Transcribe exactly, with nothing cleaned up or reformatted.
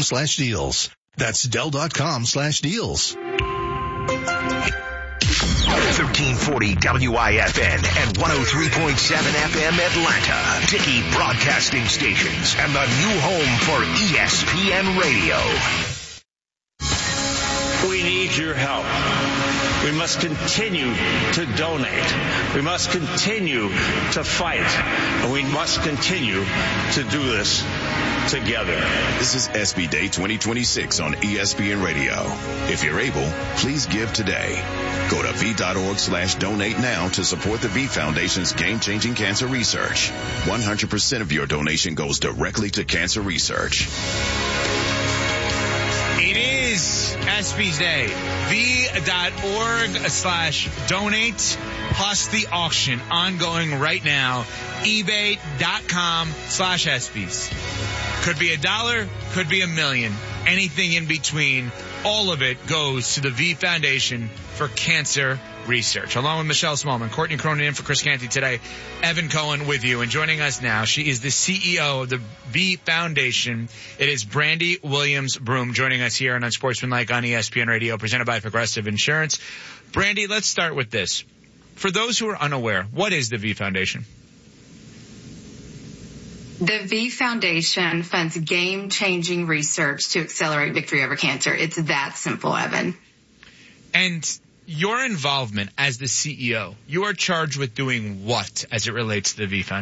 slash deals. That's Dell.com slash deals. thirteen forty W I F N and one oh three point seven F M Atlanta. Dickey Broadcasting Stations and the new home for E S P N Radio. We need your help. We must continue to donate. We must continue to fight. And we must continue to do this together. This is S B Day twenty twenty-six on E S P N Radio. If you're able, please give today. Go to V.org slash donate now to support the V Foundation's game-changing cancer research. one hundred percent of your donation goes directly to cancer research. It is S B's Day. V.org slash donate plus the auction ongoing right now. eBay.com slash SBs. Could be a dollar, could be a million. Anything in between. All of it goes to the V Foundation for Cancer Research. Along with Michelle Smallman, Courtney Cronin in for Chris Canty today. Evan Cohen with you. And joining us now, she is the C E O of the V Foundation. It is Brandy Williams-Broom joining us here on Unsportsmanlike on E S P N Radio, presented by Progressive Insurance. Brandy, let's start with this. For those who are unaware, what is the V Foundation? The V Foundation funds game-changing research to accelerate victory over cancer. It's that simple, Evan. And your involvement as the C E O, you are charged with doing what as it relates to the V Foundation?